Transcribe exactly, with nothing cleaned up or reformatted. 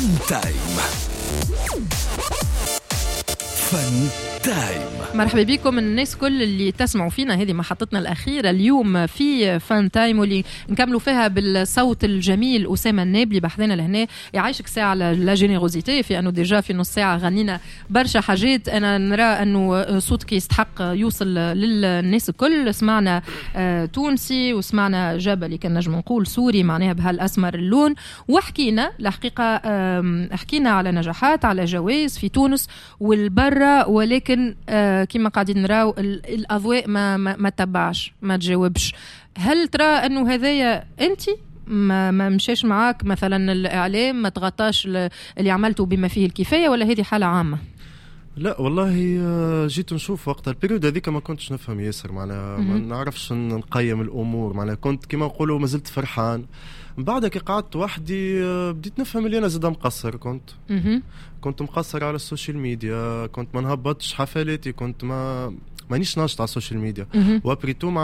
فن تايم. فن تايم. مرحبا بكم الناس كل اللي تسمعوا فينا. هذه محطتنا الأخيرة اليوم في فن تايم، واللي نكملوا فيها بالصوت الجميل أسامة النابلي بحذنا لهنا. يعيشك ساعة لا جينيروزيتي في أنه ديجا في نص ساعة غنينا برشا حاجات. أنا نرى أنه صوتك يستحق يوصل للناس الكل. سمعنا آه تونسي وسمعنا جبلي كان نجم نقول سوري معناها بهالأسمر اللون، وحكينا الحقيقة آه حكينا على نجاحات على جوائز في تونس والبرة، ولكن آه كما قاعدين نراو الأضواء ما, ما, ما تبعش ما تجاوبش. هل ترى أنه هذايا أنت ما, ما مشاش معاك مثلا الإعلام ما تغطاش اللي عملته بما فيه الكفاية، ولا هذه حالة عامة؟ لا والله جيت نشوف وقت البريود هذيك ما كنتش نفهم ياسر معناها ما نعرفش نقيم الأمور معناها. كنت كما نقولوا ما زلت فرحان. بعد كي قعدت وحدي بديت نفهم اللي أنا زاد مقصر. كنت كنت مقصر على السوشيال ميديا، كنت ما نهبطش حفلاتي، كنت ما مانيش ناشط على السوشيال ميديا. وابريتو